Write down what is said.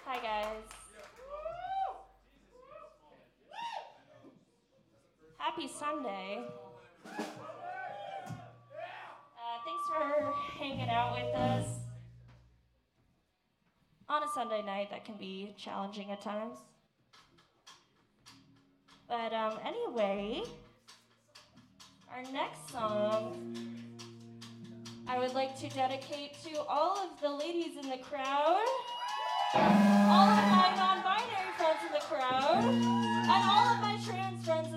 Hi, guys. Happy Sunday. Thanks for hanging out with us on a Sunday night that can be challenging at times. But anyway, our next song I would like to dedicate to all of the ladies in the crowd, all of my non-binary friends in the crowd, and all of my trans friends